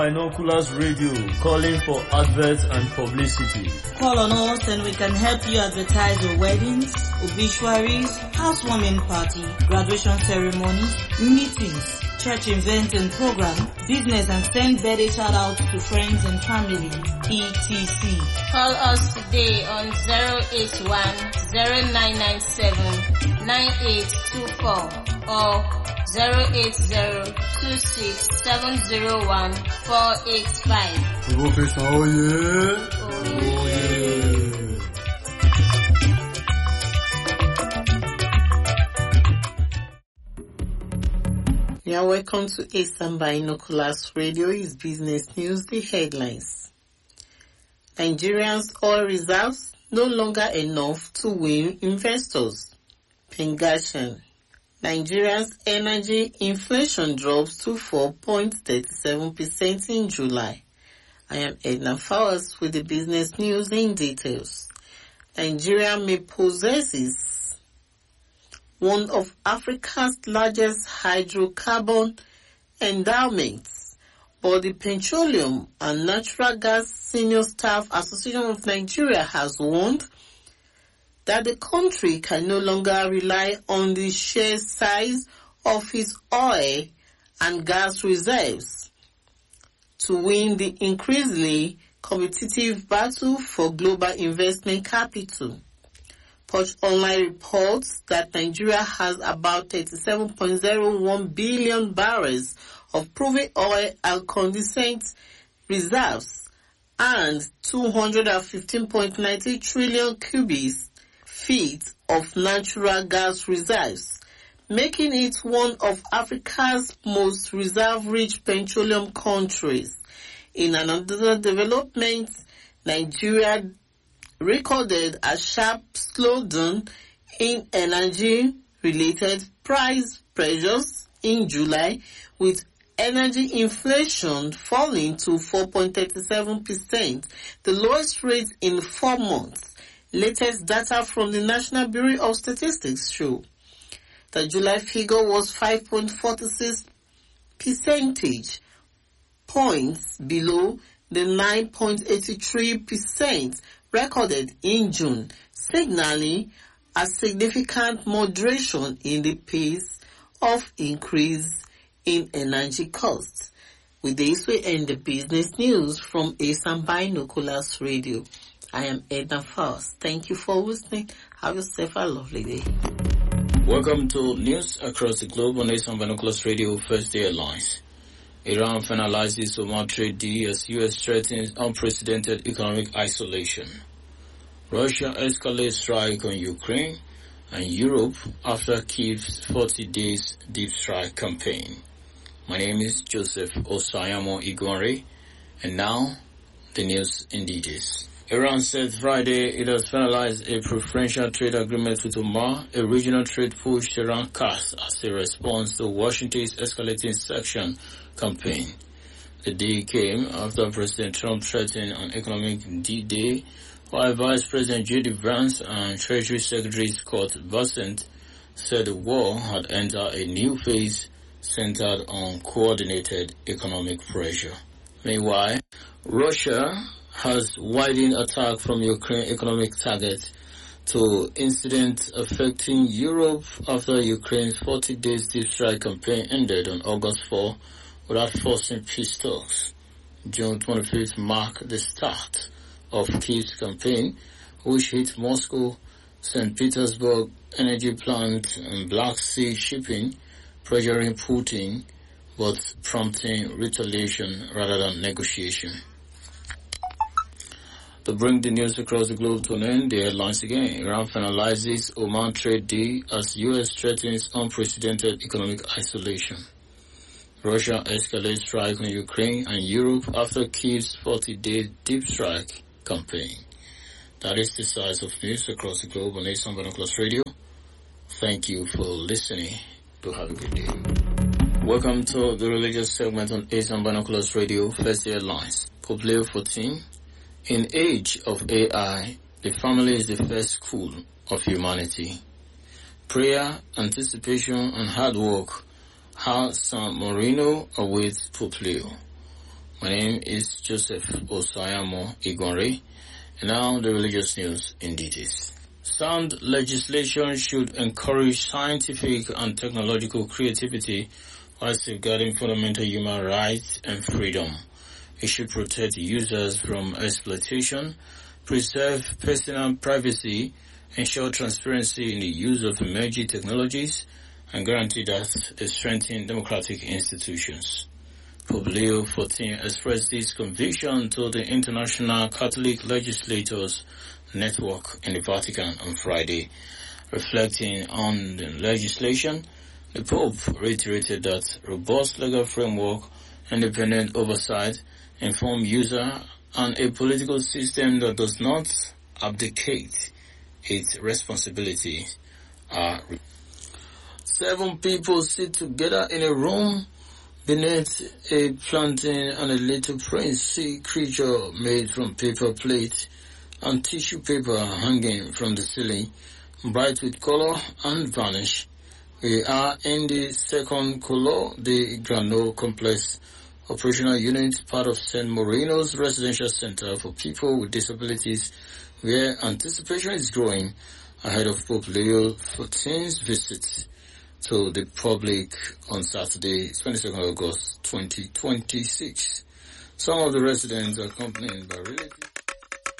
Binoculars Radio, calling for adverts and publicity. Call on us and we can help you advertise your weddings, obituaries, housewarming party, graduation ceremonies, meetings, church events and program, business, and send birthday shout-outs to friends and family, etc. Call us today on 081-0997-9824 or 080-26-701-485. Professor Oye. You are welcome to Eastern Binoculars Radio. Is business news, the headlines. Nigerians' oil reserves no longer enough to win investors. Pengashan. Nigeria's energy inflation drops to 4.37% in July. I am Edna Fowles with the business news in details. Nigeria may possesses one of Africa's largest hydrocarbon endowments, but the Petroleum and Natural Gas Senior Staff Association of Nigeria has warned that the country can no longer rely on the sheer size of its oil and gas reserves to win the increasingly competitive battle for global investment capital. Punch Online reports that Nigeria has about 37.01 billion barrels of proven oil and condensate reserves and 215.90 trillion cubic feet of natural gas reserves, making it one of Africa's most reserve-rich petroleum countries. In another development, Nigeria recorded a sharp slowdown in energy-related price pressures in July, with energy inflation falling to 4.37%, the lowest rate in 4 months. Latest data from the National Bureau of Statistics show the July figure was 5.46 percentage points below the 9.83% recorded in June, signaling a significant moderation in the pace of increase in energy costs. With this, we end the business news from Eastern Binoculars Radio. I am Edna Faust. Thank you for listening. Have yourself a lovely day. Welcome to news across the globe on Eastern Binoculars Radio. First day headlines. Iran finalizes Oman trade deal as U.S. threatens unprecedented economic isolation. Russia escalates strike on Ukraine and Europe after Kyiv's 40 days deep strike campaign. My name is Joseph Osayamo Igwanre, and now the news in details. Iran said Friday it has finalized a preferential trade agreement with Oman, a regional trade push Tehran cast as a response to Washington's escalating sanction campaign. The deal came after President Trump threatened an economic D-Day, while Vice President J.D. Vance and Treasury Secretary Scott Bessent said the war had entered a new phase centered on coordinated economic pressure. Meanwhile, Russia has widened attack from Ukraine economic targets to incidents affecting Europe after Ukraine's 40 days deep strike campaign ended on August 4 without forcing peace talks. June 25th marked the start of Kyiv's campaign, which hit Moscow, St. Petersburg energy plant and Black Sea shipping, pressuring Putin, but prompting retaliation rather than negotiation. To bring the news across the globe to an end, the headlines again. Iran finalizes Oman trade deal as U.S. threatens unprecedented economic isolation. Russia escalates strike on Ukraine and Europe after Kyiv's 40-day deep strike campaign. That is the size of news across the globe on Eastern Binoculars Radio. Thank you for listening. Do have a good day. Welcome to the religious segment on Eastern Binoculars Radio. First headlines. Pope Leo 14. In age of AI, the family is the first school of humanity. Prayer, anticipation, and hard work how San Marino awaits Pope Leo. My name is Joseph Osayamo Igonre, and now the religious news in details. Sound legislation should encourage scientific and technological creativity while safeguarding fundamental human rights and freedom. It should protect users from exploitation, preserve personal privacy, ensure transparency in the use of emerging technologies, and guarantee that they strengthen democratic institutions. Pope Leo XIV expressed this conviction to the International Catholic Legislators Network in the Vatican on Friday. Reflecting on the legislation, the Pope reiterated that robust legal framework, independent oversight, informed user, and a political system that does not abdicate its responsibility are. 7 people sit together in a room beneath a plantain, and a little prince sea creature made from paper plate and tissue paper hanging from the ceiling, bright with color and varnish. We are in the second Colo de Grano complex operational unit, part of San Marino's residential center for people with disabilities, where anticipation is growing ahead of Pope Leo XIV's visit to the public on Saturday, 22nd August 2026. Some of the residents are accompanied by relatives.